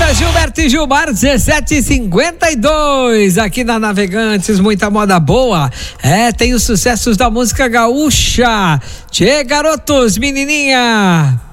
Moda Gilberto e Gilmar, 17h52, aqui na Navegantes, muita moda boa. Tem os sucessos da música gaúcha. Tchê, garotos, menininha.